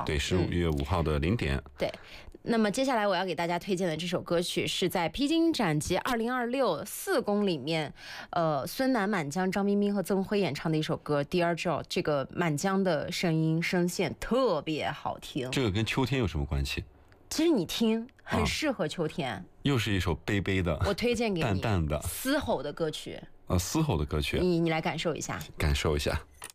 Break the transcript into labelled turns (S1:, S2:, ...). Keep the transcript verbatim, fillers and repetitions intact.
S1: 对，十五月五号的零点。
S2: 对。那么接下来我要给大家推荐的这首歌曲是在《披荆斩棘二零二六四公》里面，呃，孙楠、满江、张彬彬和曾辉演唱的一首歌《Dear Joe》。这个满江的声音声线特别好听。
S1: 这个跟秋天有什么关系？
S2: 其实你听，很适合秋天。啊、
S1: 又是一首悲悲的，
S2: 我推荐给你
S1: 淡淡的
S2: 嘶吼的歌曲。
S1: 呃，嘶吼的歌曲，
S2: 你你来感受一下，
S1: 感受一下。